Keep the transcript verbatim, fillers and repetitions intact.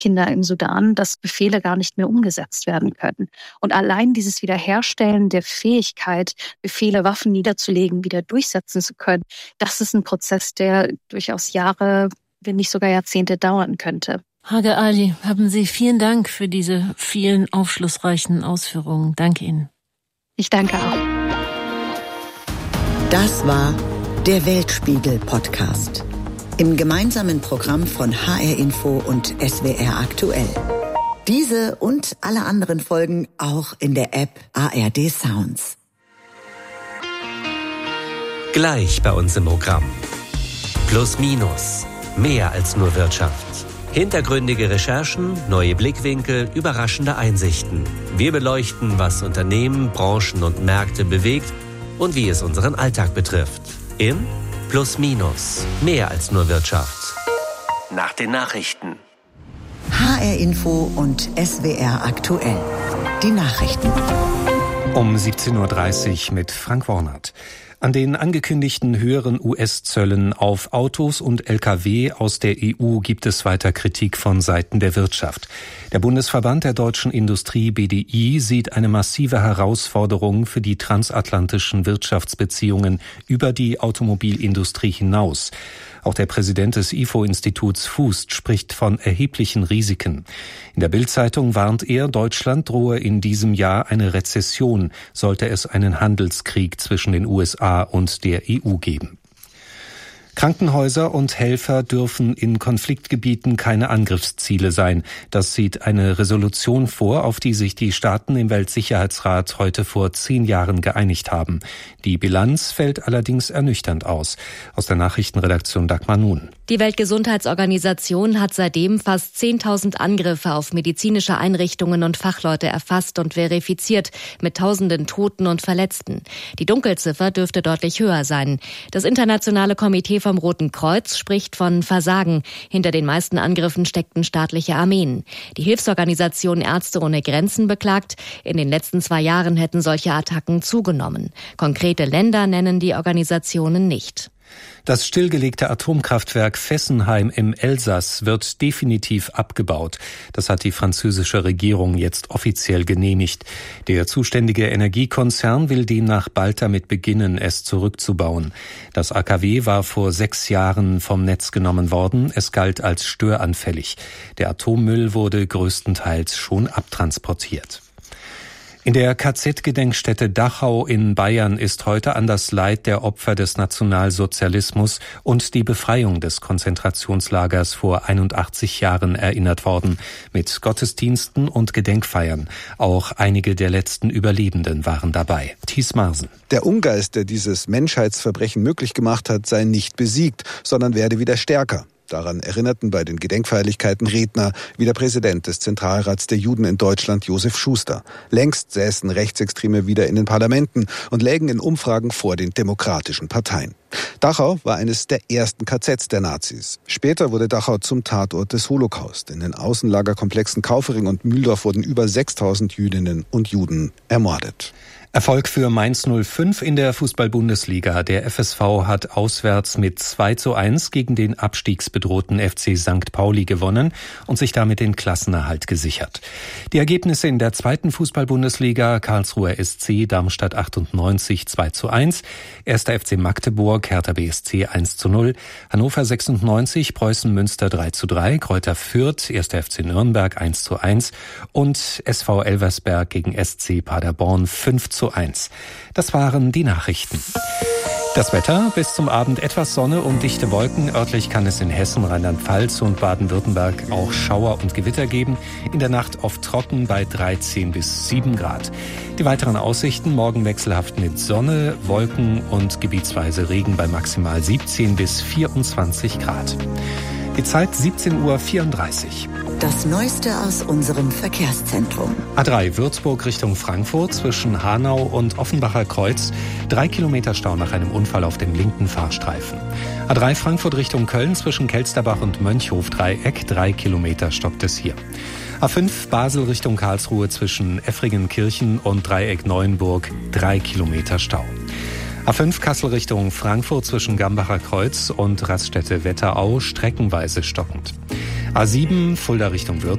Kinder im Sudan, dass Befehle gar nicht mehr umgesetzt werden können. Und allein dieses Wiederherstellen der Fähigkeit, Befehle, Waffen niederzulegen, wieder durchsetzen zu können, das ist ein Prozess, der durchaus Jahre, wenn nicht sogar Jahrzehnte dauern könnte. Hage Ali, haben Sie vielen Dank für diese vielen aufschlussreichen Ausführungen. Danke Ihnen. Ich danke auch. Das war der Weltspiegel-Podcast. Im gemeinsamen Programm von H R Info und S W R Aktuell. Diese und alle anderen Folgen auch in der App A R D Sounds. Gleich bei uns im Programm. Plus Minus. Mehr als nur Wirtschaft. Hintergründige Recherchen, neue Blickwinkel, überraschende Einsichten. Wir beleuchten, was Unternehmen, Branchen und Märkte bewegt und wie es unseren Alltag betrifft. In Plus Minus. Mehr als nur Wirtschaft. Nach den Nachrichten. H R Info und S W R Aktuell. Die Nachrichten. Um siebzehn Uhr dreißig mit Frank Wornert. An den angekündigten höheren U S-Zöllen auf Autos und L K W aus der E U gibt es weiter Kritik von Seiten der Wirtschaft. Der Bundesverband der deutschen Industrie B D I sieht eine massive Herausforderung für die transatlantischen Wirtschaftsbeziehungen über die Automobilindustrie hinaus. Auch der Präsident des I F O-Instituts Fußt spricht von erheblichen Risiken. In der Bild-Zeitung warnt er, Deutschland drohe in diesem Jahr eine Rezession, sollte es einen Handelskrieg zwischen den U S A und der E U geben. Krankenhäuser und Helfer dürfen in Konfliktgebieten keine Angriffsziele sein. Das sieht eine Resolution vor, auf die sich die Staaten im Weltsicherheitsrat heute vor zehn Jahren geeinigt haben. Die Bilanz fällt allerdings ernüchternd aus. Aus der Nachrichtenredaktion Dagmar Nun. Die Weltgesundheitsorganisation hat seitdem fast zehntausend Angriffe auf medizinische Einrichtungen und Fachleute erfasst und verifiziert, mit tausenden Toten und Verletzten. Die Dunkelziffer dürfte deutlich höher sein. Das internationale Komitee vom Roten Kreuz spricht von Versagen. Hinter den meisten Angriffen steckten staatliche Armeen. Die Hilfsorganisation Ärzte ohne Grenzen beklagt, in den letzten zwei Jahren hätten solche Attacken zugenommen. Konkrete Länder nennen die Organisationen nicht. Das stillgelegte Atomkraftwerk Fessenheim im Elsass wird definitiv abgebaut. Das hat die französische Regierung jetzt offiziell genehmigt. Der zuständige Energiekonzern will demnach bald damit beginnen, es zurückzubauen. Das A K W war vor sechs Jahren vom Netz genommen worden. Es galt als störanfällig. Der Atommüll wurde größtenteils schon abtransportiert. In der K Z-Gedenkstätte Dachau in Bayern ist heute an das Leid der Opfer des Nationalsozialismus und die Befreiung des Konzentrationslagers vor einundachtzig Jahren erinnert worden, mit Gottesdiensten und Gedenkfeiern. Auch einige der letzten Überlebenden waren dabei. Thies Marsen. Der Ungeist, der dieses Menschheitsverbrechen möglich gemacht hat, sei nicht besiegt, sondern werde wieder stärker. Daran erinnerten bei den Gedenkfeierlichkeiten Redner wie der Präsident des Zentralrats der Juden in Deutschland, Josef Schuster. Längst säßen Rechtsextreme wieder in den Parlamenten und lägen in Umfragen vor den demokratischen Parteien. Dachau war eines der ersten K Zs der Nazis. Später wurde Dachau zum Tatort des Holocaust. In den Außenlagerkomplexen Kaufering und Mühldorf wurden über sechstausend Jüdinnen und Juden ermordet. Erfolg für Mainz null fünf in der Fußball-Bundesliga. Der F S V hat auswärts mit zwei zu eins gegen den abstiegsbedrohten F C Sankt Pauli gewonnen und sich damit den Klassenerhalt gesichert. Die Ergebnisse in der zweiten Fußball-Bundesliga: Karlsruher S C, Darmstadt achtundneunzig zwei zu eins, erster F C Magdeburg, Hertha B S C eins zu null, Hannover sechsundneunzig, Preußen Münster drei zu drei, Greuther Fürth, erster F C Nürnberg eins zu eins und S V Elversberg gegen S C Paderborn fünf zu eins. Das waren die Nachrichten. Das Wetter: bis zum Abend etwas Sonne und dichte Wolken. Örtlich kann es in Hessen, Rheinland-Pfalz und Baden-Württemberg auch Schauer und Gewitter geben. In der Nacht oft trocken bei dreizehn bis sieben Grad. Die weiteren Aussichten: morgen wechselhaft mit Sonne, Wolken und gebietsweise Regen bei maximal siebzehn bis vierundzwanzig Grad. Die Zeit siebzehn Uhr vierunddreißig. Das Neueste aus unserem Verkehrszentrum. A drei Würzburg Richtung Frankfurt zwischen Hanau und Offenbacher Kreuz. Drei Kilometer Stau nach einem Unfall auf dem linken Fahrstreifen. A drei Frankfurt Richtung Köln zwischen Kelsterbach und Mönchhof-Dreieck. Drei Kilometer stockt es hier. A fünf Basel Richtung Karlsruhe zwischen Effringenkirchen und Dreieck Neuenburg. Drei Kilometer Stau. A fünf Kassel Richtung Frankfurt zwischen Gambacher Kreuz und Raststätte Wetterau streckenweise stockend. A sieben Fulda Richtung Würzburg.